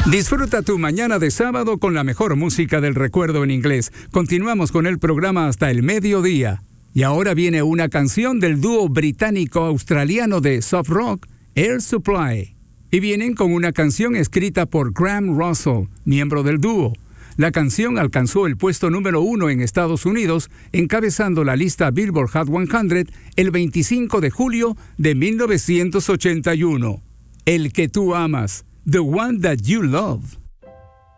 Disfruta tu mañana de sábado con la mejor música del recuerdo en inglés. Continuamos con el programa hasta el mediodía. Y ahora viene una canción del dúo británico-australiano de soft rock, Air Supply. Y vienen con una canción escrita por Graham Russell, miembro del dúo. La canción alcanzó el puesto número 1 en Estados Unidos, encabezando la lista Billboard Hot 100 el 25 de julio de 1981. El que tú amas, The One That You Love.